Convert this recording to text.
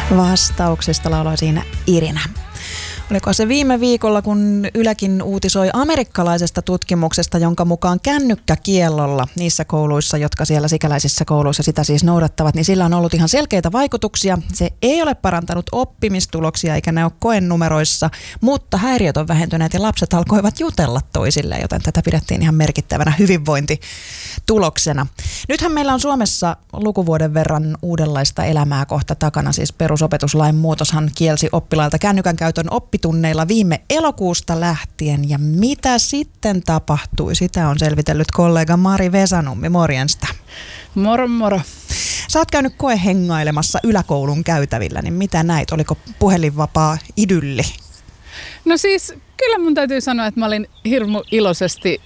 Vastauksesta lauloi siinä Irina. Oliko se viime viikolla, kun Ylekin uutisoi amerikkalaisesta tutkimuksesta, jonka mukaan kännykkäkiellolla niissä kouluissa, jotka siellä sikäläisissä kouluissa sitä siis noudattavat, niin sillä on ollut ihan selkeitä vaikutuksia. Se ei ole parantanut oppimistuloksia eikä ne ole koenumeroissa, mutta häiriöt on vähentyneet ja lapset alkoivat jutella toisilleen, joten tätä pidettiin ihan merkittävänä hyvinvointituloksena. Nythän meillä on Suomessa lukuvuoden verran uudenlaista elämää kohta takana, siis perusopetuslain muutoshan kielsi oppilailta kännykän käytön oppitunneilla viime elokuusta lähtien. Ja mitä sitten tapahtui? Sitä on selvitellyt kollega Mari Vesanummi. Morjesta. Moro moro. Sä oot käynyt koehengailemassa yläkoulun käytävillä, niin mitä näit? Oliko puhelinvapaa idylli? No siis kyllä mun täytyy sanoa, että mä olin hirmu iloisesti